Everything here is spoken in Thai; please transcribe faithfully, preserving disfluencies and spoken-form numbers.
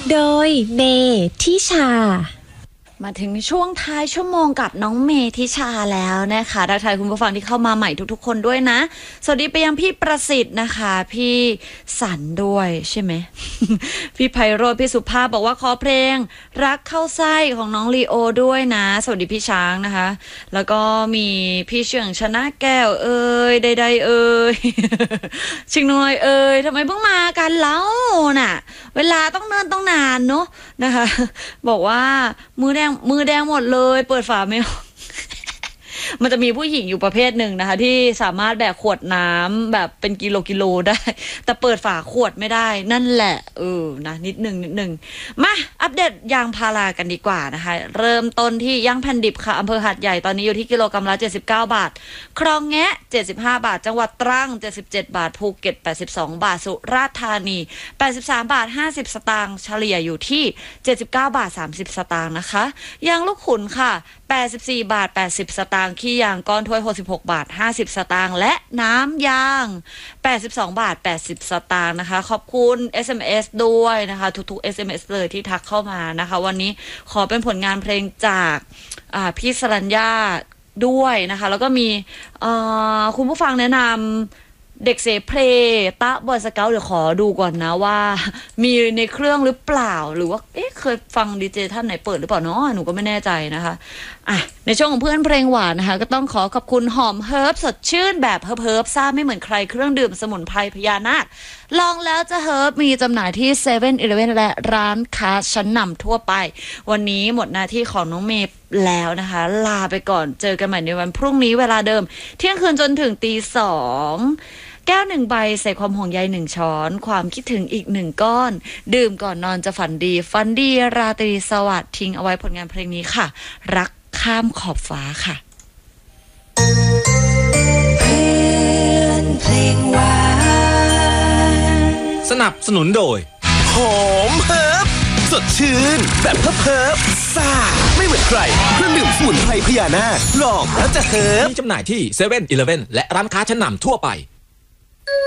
โดยเมทิชามาถึงช่วงท้ายชั่วโมงกับน้องเมทิชาแล้วนะคะทักทายคุณผู้ฟังที่เข้ามาใหม่ทุกๆคนด้วยนะสวัสดีไปยังพี่ประสิทธิ์นะคะพี่สันด้วยใช่ไหม พี่ไพโรจน์พี่สุภาพบอกว่าขอเพลงรักเข้าไส้ของน้องลีโอด้วยนะสวัสดีพี่ช้างนะคะแล้วก็มีพี่เฉียงชนะแก้วเอ้ยใดๆเอ้ย ชิงน้อยเอ้ยทำไมเพิ่งมากันแล้วน่ะเวลาต้องเนิ่นต้องนานเนาะนะคะบอกว่ามือแดงมือแดงหมดเลยเปิดฝาไม่ออก มันจะมีผู้หญิงอยู่ประเภทหนึ่งนะคะที่สามารถแบกขวดน้ำแบบเป็นกิโลกิโลได้แต่เปิดฝาขวดไม่ได้นั่นแหละเออนะนิดหนึ่งนิดหนึ่งมาอัปเดตยางพารากันดีกว่านะคะเริ่มต้นที่ยางแผ่นดิบค่ะอำเภอหาดใหญ่ตอนนี้อยู่ที่กิโลกรัมละเจ็ดสิบเก้าบาทคลองแงะเจ็ดสิบห้าบาทจังหวัดตรังเจ็ดสิบเจ็ดบาทภูเก็ตแปดสิบสองบาทสุราษฎร์ธานีแปดสิบสามบาทห้าสิบสตางค์เฉลี่ยอยู่ที่เจ็ดสิบเก้าบาทสามสิบสตางค์นะคะยางลูกขุนค่ะแปดสิบสี่บาทแปดสิบสตางค์ขี้ยางก้อนถ้วยหกสิบหกบาทห้าสิบสตางค์และน้ำยางแปดสิบสองบาทแปดสิบสตางค์นะคะขอบคุณ เอส เอ็ม เอส ด้วยนะคะทุกๆ เอส เอ็ม เอส เลยที่ทักเข้ามานะคะวันนี้ขอเป็นผลงานเพลงจากพี่สรัญญาด้วยนะคะแล้วก็มีคุณผู้ฟังแนะนำเด็กเสเพลตะบอยสเกาต์เดี๋ยวขอดูก่อนนะว่ามีในเครื่องหรือเปล่าหรือว่าเอ๊ะเคยฟังดีเจท่านไหนเปิดหรือเปล่าเนาะหนูก็ไม่แน่ใจนะคะอ่ะในช่วงของเพื่อนเพลงหวานนะคะก็ต้องขอขอบคุณหอมเฮิร์บสดชื่นแบบเฮิร์บเฮิร์บซ่าไม่เหมือนใครเครื่องดื่มสมุนไพรพญานาคลองแล้วจะเฮิร์บมีจำหน่ายที่เซเว่นอีเลฟเว่นและร้านค้าชั้นนำทั่วไปวันนี้หมดหน้าที่ของน้องเมย์แล้วนะคะลาไปก่อนเจอกันใหม่ในวันพรุ่งนี้เวลาเดิมเที่ยงคืนจนถึงตีสองแก้วหนึ่งใบใส่ความห่วงใยหนึ่งช้อนความคิดถึงอีกหนึ่งก้อนดื่มก่อนนอนจะฝันดีฝันดีราตรีสวัสดิ์ทิ้งเอาไว้ผลงานเพลงนี้ค่ะรักข้ามขอบฟ้าค่ะเพื่อนเพลงหวานสนับสนุนโดยหอมเฮิร์บสดชื่นแบบเฮิร์บเฮิร์บซ่าไม่เหมือนใครเครื่องดื่มสมุนไพรพญานาคลองแล้วจะเฮิร์บมีจำหน่ายที่เซเว่นอีเลฟเว่นและร้านค้าชั้นนำทั่วไป